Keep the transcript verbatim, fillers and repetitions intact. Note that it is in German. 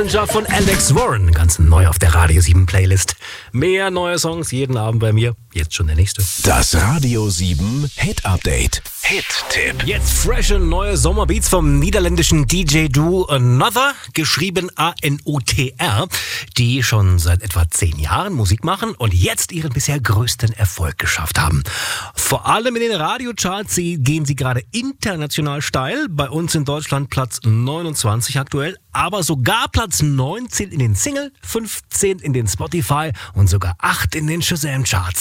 Von Alex Warren, ganz neu auf der Radio sieben Playlist. Mehr neue Songs jeden Abend bei mir. Jetzt schon der nächste. Das Radio sieben Hit Update. Hit-Tipp. Jetzt frische neue Sommerbeats vom niederländischen D J-Duo Another, geschrieben A N O T R, die schon seit etwa zehn Jahren Musik machen und jetzt ihren bisher größten Erfolg geschafft haben. Vor allem in den Radiocharts gehen sie gerade international steil. Bei uns in Deutschland Platz neunundzwanzig aktuell, aber sogar Platz neunzehn in den Single, fünfzehn in den Spotify und sogar acht in den Shazam-Charts.